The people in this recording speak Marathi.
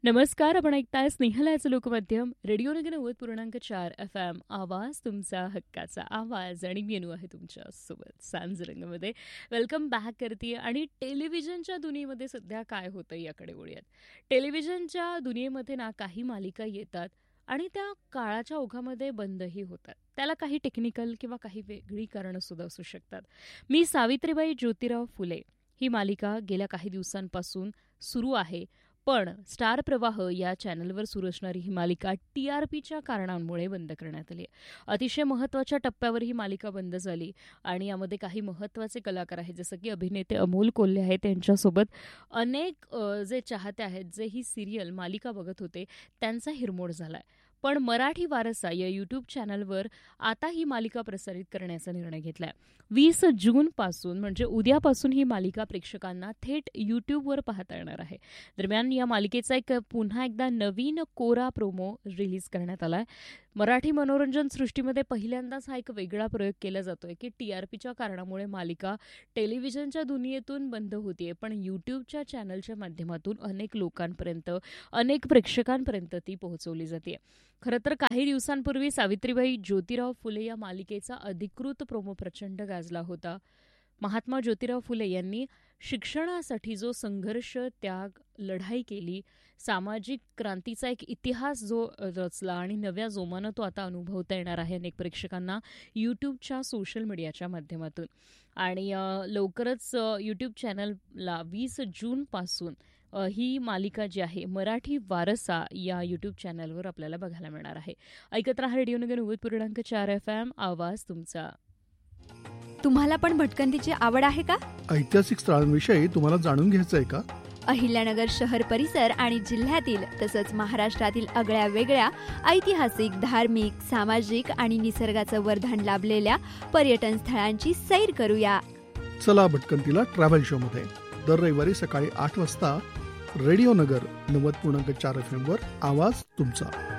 नमस्कार. आपण ऐकताय स्नेहलाचं लोकमाध्यम रेडिओ नगर 90.4 FM. आवाज तुमचा हक्काचा आवाज आणि मी आहे तुमच्या सोबत सांज रंगमध्ये. वेलकम बॅक करते. आणि टेलिव्हिजनच्या दुनियेमध्ये सध्या काय होतं याकडे वळूयात. टेलिव्हिजनच्या दुनियेमध्ये ना काही मालिका येतात आणि त्या काळाच्या ओघामध्ये बंदही होतात. त्याला काही टेक्निकल किंवा काही वेगळी कारणं सुद्धा असू शकतात. मी सावित्रीबाई ज्योतिराव फुले ही मालिका गेल्या काही दिवसांपासून सुरू आहे. पण स्टार प्रवाह या चॅनलवर सुरू असणारी ही मालिका TRPच्या कारणांमुळे बंद करण्यात आली. अतिशय महत्त्वाच्या टप्प्यावर ही मालिका बंद झाली आणि यामध्ये काही महत्त्वाचे कलाकार आहेत, जसं की अभिनेते अमोल कोल्हे आहेत. त्यांच्यासोबत अनेक जे चाहते आहेत, जे ही सिरियल मालिका बघत होते, त्यांचा हिरमोड झालाय. पण मराठी वारसा या यूट्यूब चॅनलवर आता ही मालिका प्रसारित करण्याचा निर्णय घेतलाय. 20 जूनपासून म्हणजे उद्यापासून ही मालिका प्रेक्षकांना थेट यूट्यूबवर पाहता येणार आहे. दरम्यान या मालिकेचा पुन्हा एकदा नवीन कोरा प्रोमो रिलीज करण्यात आलाय. मराठी मनोरंजन सृष्टीमध्ये पहिल्यांदाच हा एक वेगळा प्रयोग केला जातोय की TRPच्या कारणामुळे मालिका टेलिव्हिजनच्या दुनियेतून बंद होतीये, पण यूट्यूबच्या चॅनलच्या माध्यमातून अनेक लोकांपर्यंत, अनेक प्रेक्षकांपर्यंत ती पोहोचवली जाते. खरं तर काही दिवसांपूर्वी सावित्रीबाई ज्योतिराव फुले या मालिकेचा अधिकृत प्रोमो प्रचंड गाजला होता. महात्मा ज्योतिराव फुले यांनी शिक्षणासाठी जो संघर्ष, त्याग, लढाई केली, सामाजिक क्रांतीचा एक इतिहास जो रचला आणि नव्या जोमानं तो आता अनुभवता येणार आहे अनेक प्रेक्षकांना यूट्यूबच्या सोशल मीडियाच्या माध्यमातून. आणि लवकरच यूट्यूब चॅनलला 20 जूनपासून ही मालिका जी आहे मराठी वारसा या यूट्यूब चॅनलवर आपल्याला बघायला मिळणार आहे. ऐकत राहा रेडिओ नगर 90.4 FM. आवाज तुमचा. तुम्हाला पण भटकंतीची आवड आहे का? ऐतिहासिक स्थळांविषयी तुम्हाला जाणून घ्यायचं आहे का? अहिल्यानगर शहर परिसर आणि जिल्ह्यातील तसंच महाराष्ट्रातील आगळ्या वेगळ्या ऐतिहासिक, धार्मिक, सामाजिक आणि निसर्गाचं वरदान लाभलेल्या पर्यटन स्थळांची सैर करूया. चला भटकंतीला ट्रॅव्हल शो मध्ये दर रविवारी सकाळी 8 वाजता रेडिओ नगर 90.4 FM वर. आवाज तुमचा.